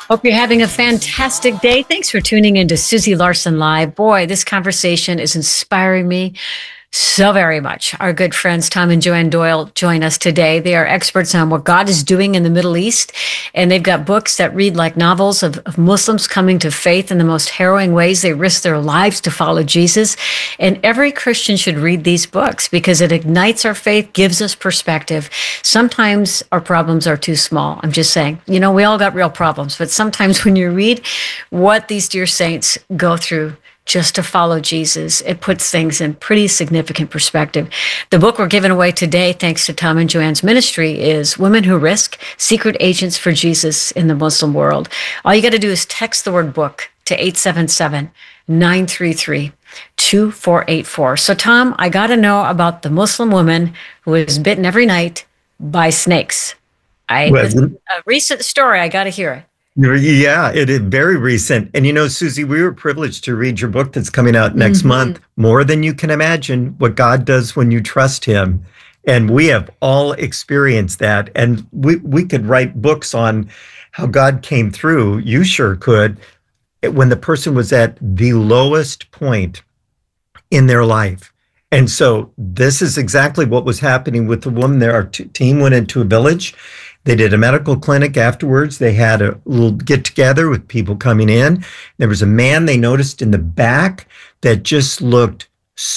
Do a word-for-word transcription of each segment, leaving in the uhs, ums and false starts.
Hope you're having a fantastic day. Thanks for tuning in to Susie Larson Live. Boy, this conversation is inspiring me so very much. Our good friends Tom and Joanne Doyle join us today. They are experts on what God is doing in the Middle East, and they've got books that read like novels of, of Muslims coming to faith in the most harrowing ways. They risk their lives to follow Jesus, and every Christian should read these books because it ignites our faith, gives us perspective. Sometimes our problems are too small. I'm just saying, you know, we all got real problems, but sometimes when you read what these dear saints go through just to follow Jesus, it puts things in pretty significant perspective. The book we're giving away today, thanks to Tom and Joanne's ministry, is Women Who Risk, Secret Agents for Jesus in the Muslim World. All you got to do is text the word book to eight seven seven, nine three three, two four eight four. So Tom, I got to know about the Muslim woman who is bitten every night by snakes. I, well, this is a recent story. I got to hear it. Yeah, it is very recent. And you know, Susie, we were privileged to read your book that's coming out next mm-hmm. month, More Than You Can Imagine, What God Does When You Trust Him. And we have all experienced that. And we, we could write books on how God came through. You sure could. When the person was at the lowest point in their life. And so this is exactly what was happening with the woman there. Our t- team went into a village. They did a medical clinic afterwards. They had a little get together with people coming in. There was a man they noticed in the back that just looked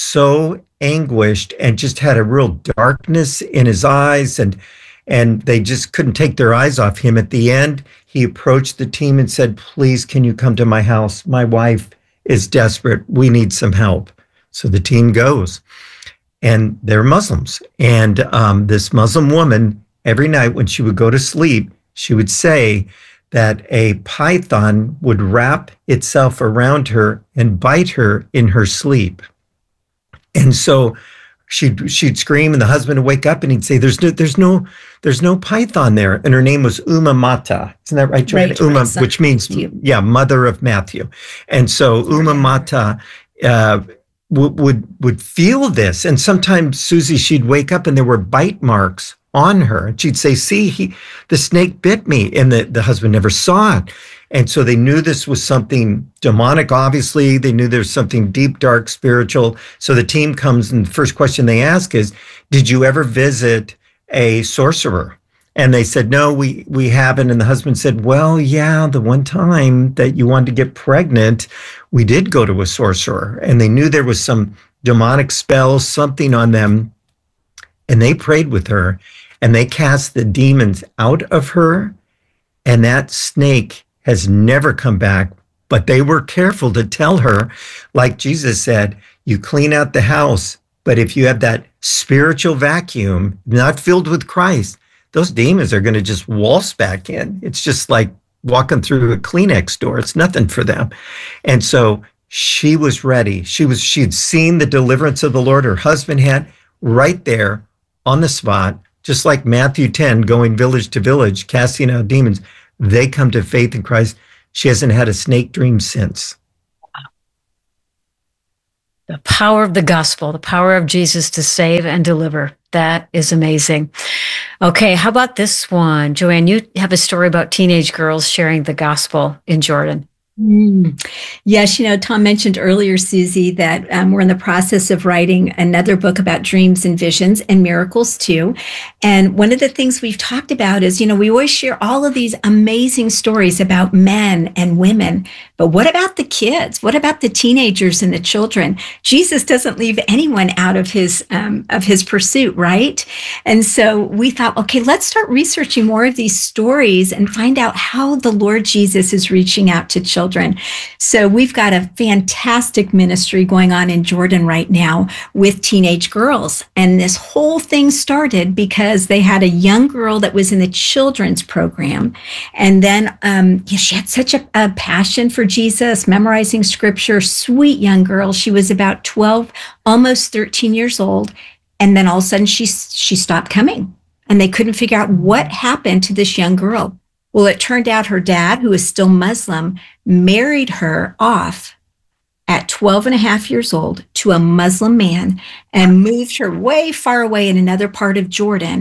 so anguished and just had a real darkness in his eyes. And, and they just couldn't take their eyes off him. At the end, he approached the team and said, "Please, can you come to my house? My wife is desperate. We need some help." So the team goes, and they're Muslims. And um, this Muslim woman, every night when she would go to sleep, she would say that a python would wrap itself around her and bite her in her sleep. And so she'd she'd scream, and the husband would wake up and he'd say, "There's no, there's no, there's no python there." And her name was Umma Mata. Isn't that right, Joanne? Right, Umma, right, which means yeah, mother of Matthew. And so Umma Mata uh, would would would feel this, and sometimes Susie, she'd wake up and there were bite marks on her, and she'd say, "See, he, the snake bit me," and the, the husband never saw it. And so they knew this was something demonic, obviously. They knew there's something deep, dark, spiritual. So the team comes, and the first question they ask is, "Did you ever visit a sorcerer?" And they said, "No, we, we haven't." And the husband said, "Well, yeah, the one time that you wanted to get pregnant, we did go to a sorcerer." And they knew there was some demonic spell, something on them. And they prayed with her, and they cast the demons out of her, and that snake has never come back. But they were careful to tell her, like Jesus said, you clean out the house, but if you have that spiritual vacuum, not filled with Christ, those demons are going to just waltz back in. It's just like walking through a Kleenex store. It's nothing for them. And so she was ready. She was, she had seen the deliverance of the Lord. Her husband had, right there on the spot, just like Matthew ten, going village to village, casting out demons. They come to faith in Christ. She hasn't had a snake dream since. The power of the gospel, the power of Jesus to save and deliver. That is amazing. Okay, how about this one? Joanne, you have a story about teenage girls sharing the gospel in Jordan. Mm. Yes, you know, Tom mentioned earlier, Susie, that um, we're in the process of writing another book about dreams and visions and miracles too. And one of the things we've talked about is, you know, we always share all of these amazing stories about men and women, but what about the kids? What about the teenagers and the children? Jesus doesn't leave anyone out of his um, of his pursuit, right? And so we thought, okay, let's start researching more of these stories and find out how the Lord Jesus is reaching out to children. So we've got a fantastic ministry going on in Jordan right now with teenage girls. And this whole thing started because they had a young girl that was in the children's program. And then um, yeah, she had such a, a passion for Jesus, memorizing scripture, sweet young girl. She was about twelve, almost thirteen years old. And then all of a sudden she, she stopped coming, and they couldn't figure out what happened to this young girl. Well, it turned out her dad, who is still Muslim, married her off at twelve and a half years old to a Muslim man and moved her way far away in another part of Jordan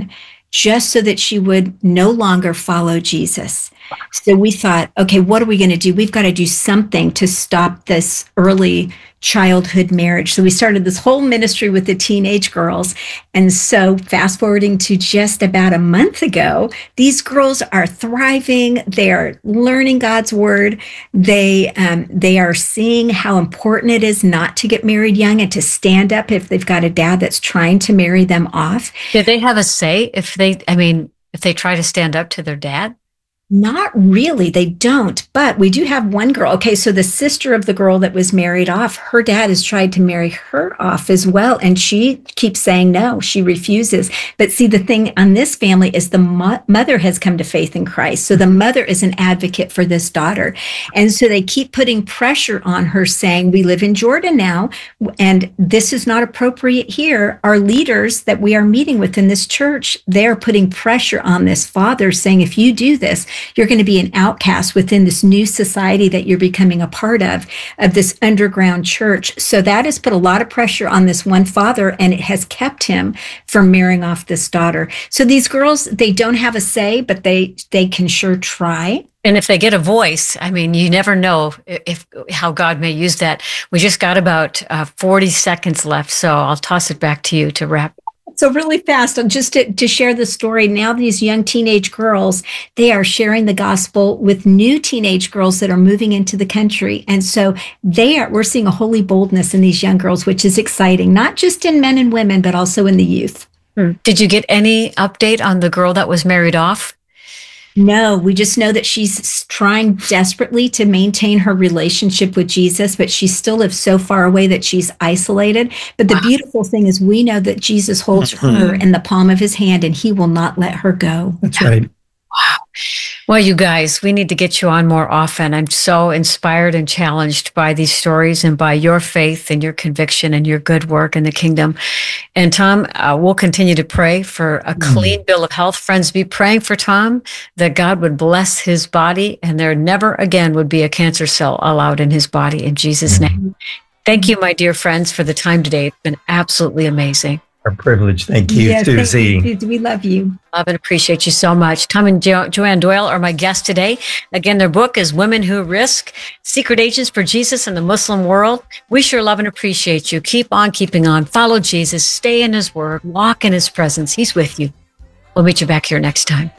just so that she would no longer follow Jesus. So we thought, okay, what are we going to do? We've got to do something to stop this early childhood marriage. So we started this whole ministry with the teenage girls. And so fast forwarding to just about a month ago, these girls are thriving. They are learning God's word. They, um, they are seeing how important it is not to get married young and to stand up if they've got a dad that's trying to marry them off. Did they have a say if they, I mean, if they try to stand up to their dad? Not really. They don't. But we do have one girl. Okay, so the sister of the girl that was married off, her dad has tried to marry her off as well. And she keeps saying no. She refuses. But see, the thing on this family is the mo- mother has come to faith in Christ. So the mother is an advocate for this daughter. And so they keep putting pressure on her saying, we live in Jordan now, and this is not appropriate here. Our leaders that we are meeting with in this church, they're putting pressure on this father saying, if you do this, you're going to be an outcast within this new society that you're becoming a part of, of this underground church. So that has put a lot of pressure on this one father, and it has kept him from marrying off this daughter. So these girls, they don't have a say, but they, they can sure try. And if they get a voice, I mean, you never know if how God may use that. We just got about uh, forty seconds left, so I'll toss it back to you to wrap. So really fast, just to, to share the story, now these young teenage girls, they are sharing the gospel with new teenage girls that are moving into the country. And so they are, we're seeing a holy boldness in these young girls, which is exciting, not just in men and women, but also in the youth. Hmm. Did you get any update on the girl that was married off? No, we just know that she's trying desperately to maintain her relationship with Jesus, but she still lives so far away that she's isolated. But the wow. beautiful thing is we know that Jesus holds mm-hmm. her in the palm of his hand, and he will not let her go. That's right. Wow. Well, you guys, we need to get you on more often. I'm so inspired and challenged by these stories and by your faith and your conviction and your good work in the kingdom. And Tom, uh, we'll continue to pray for a clean mm. bill of health. Friends, be praying for Tom, that God would bless his body and there never again would be a cancer cell allowed in his body, in Jesus' name. Thank you, my dear friends, for the time today. It's been absolutely amazing. Our privilege. Thank you, yes, Susie. Thank you, Susie. We love you. Love and appreciate you so much. Tom and jo- Joanne Doyle are my guests today. Again, their book is Women Who Risk, Secret Agents for Jesus in the Muslim World. We sure love and appreciate you. Keep on keeping on. Follow Jesus. Stay in his word. Walk in his presence. He's with you. We'll meet you back here next time.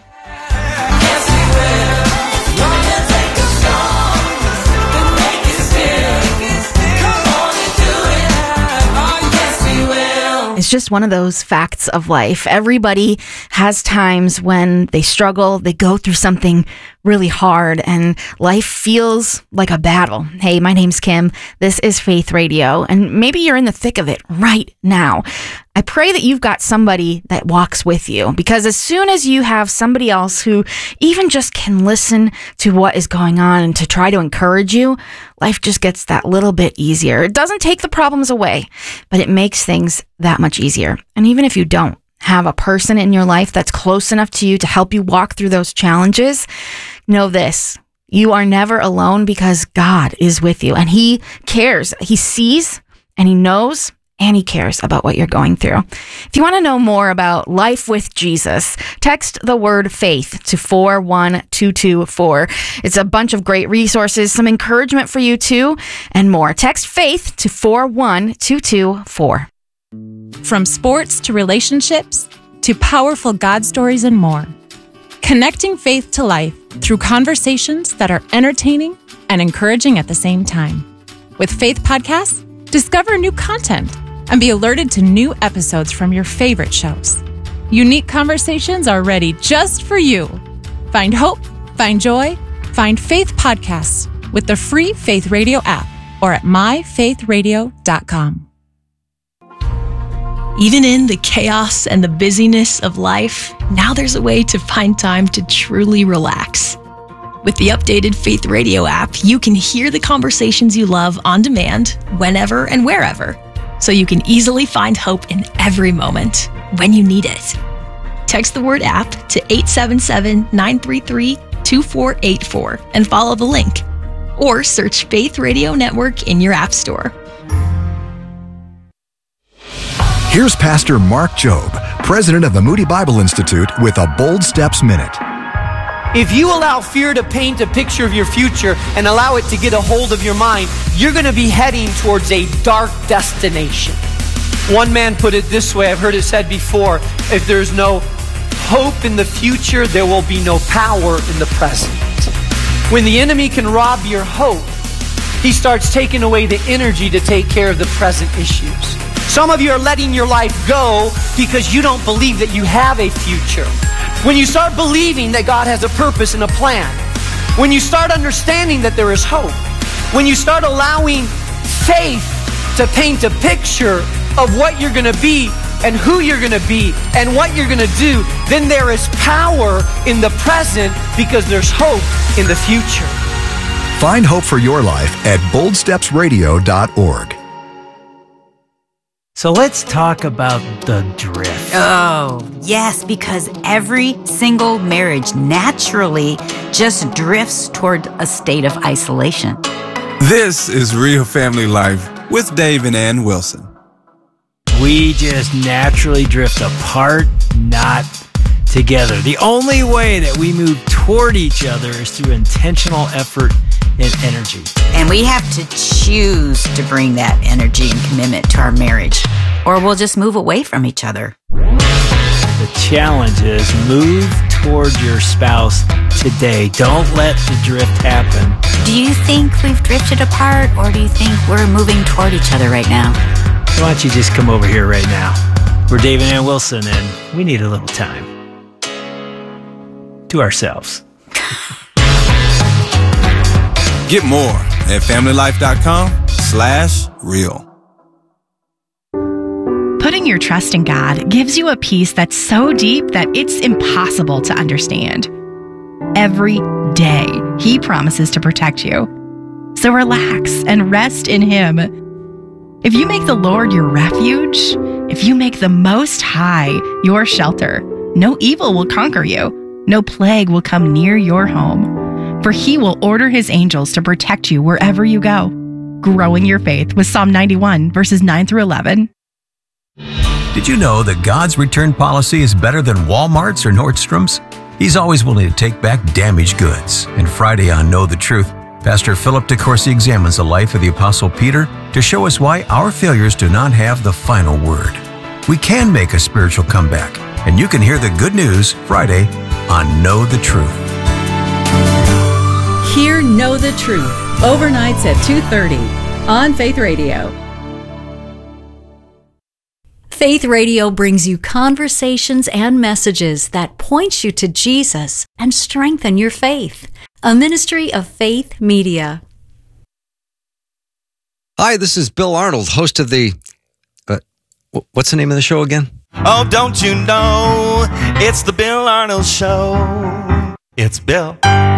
It's just one of those facts of life. Everybody has times when they struggle, they go through something really hard, and life feels like a battle. Hey, my name's Kim. This is Faith Radio, and maybe you're in the thick of it right now. I pray that you've got somebody that walks with you, because as soon as you have somebody else who even just can listen to what is going on and to try to encourage you, life just gets that little bit easier. It doesn't take the problems away, but it makes things that much easier. And even if you don't have a person in your life that's close enough to you to help you walk through those challenges, know this: you are never alone, because God is with you and he cares. He sees and he knows and he cares about what you're going through. If you want to know more about life with Jesus, text the word faith to four one two two four. It's a bunch of great resources, some encouragement for you too, and more. Text faith to four one two two four. From sports to relationships to powerful God stories and more. Connecting faith to life through conversations that are entertaining and encouraging at the same time. With Faith Podcasts, discover new content and be alerted to new episodes from your favorite shows. Unique conversations are ready just for you. Find hope, find joy, find Faith Podcasts with the free Faith Radio app or at my faith radio dot com. Even in the chaos and the busyness of life, now there's a way to find time to truly relax. With the updated Faith Radio app, you can hear the conversations you love on demand, whenever and wherever, so you can easily find hope in every moment when you need it. Text the word app to eight seven seven, nine three three, two four eight four and follow the link, or search Faith Radio Network in your app store. Here's Pastor Mark Jobe president of the Moody Bible Institute, with a Bold Steps Minute. If you allow fear to paint a picture of your future and allow it to get a hold of your mind, you're going to be heading towards a dark destination. One man put it this way, I've heard it said before, if there's no hope in the future, there will be no power in the present. When the enemy can rob your hope, he starts taking away the energy to take care of the present issues. Some of you are letting your life go because you don't believe that you have a future. When you start believing that God has a purpose and a plan, when you start understanding that there is hope, when you start allowing faith to paint a picture of what you're going to be and who you're going to be and what you're going to do, then there is power in the present because there's hope in the future. Find hope for your life at bold steps radio dot org. So let's talk about the drift. Oh, yes, because every single marriage naturally just drifts toward a state of isolation. This is Real Family Life with Dave and Ann Wilson. We just naturally drift apart, not together. The only way that we move toward each other is through intentional effort and energy. And we have to choose to bring that energy and commitment to our marriage, or we'll just move away from each other. The challenge is move toward your spouse today. Don't let the drift happen. Do you think we've drifted apart, or do you think we're moving toward each other right now? Why don't you just come over here right now? We're Dave and Ann Wilson, and we need a little time to ourselves. Get more at family life dot com slash real. Putting your trust in God gives you a peace that's so deep that it's impossible to understand. Every day, He promises to protect you. So relax and rest in Him. If you make the Lord your refuge, if you make the Most High your shelter, no evil will conquer you, no plague will come near your home. For He will order His angels to protect you wherever you go. Growing your faith with Psalm ninety-one, verses nine through eleven. Did you know that God's return policy is better than Walmart's or Nordstrom's? He's always willing to take back damaged goods. And Friday on Know the Truth, Pastor Philip DeCourcy examines the life of the Apostle Peter to show us why our failures do not have the final word. We can make a spiritual comeback, and you can hear the good news Friday on Know the Truth. Hear Know the Truth, overnights at two thirty on Faith Radio. Faith Radio brings you conversations and messages that point you to Jesus and strengthen your faith. A ministry of Faith Media. Hi, this is Bill Arnold, host of the... Uh, what's the name of the show again? Oh, don't you know, it's the Bill Arnold Show. It's Bill